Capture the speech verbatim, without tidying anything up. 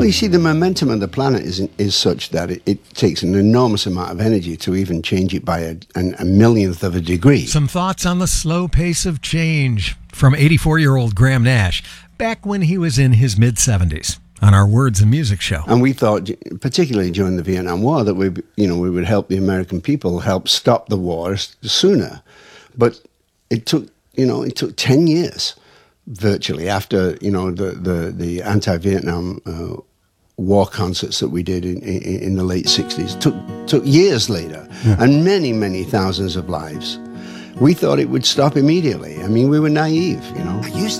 Well, you see, the momentum of the planet is is such that it, it takes an enormous amount of energy to even change it by a, an, a millionth of a degree. Some thoughts on the slow pace of change from eighty-four-year-old Graham Nash, back when he was in his mid-seventies, on our Words and Music show. And we thought, particularly during the Vietnam War, that we, you know, we would help the American people help stop the war sooner. But it took, you know, it took ten years, virtually, after, you know, the the, the anti-Vietnam uh, war concerts that we did in, in, in the late sixties. Took took years later, yeah. and many, many thousands of lives. We thought it would stop immediately. I mean, we were naive, you know. I used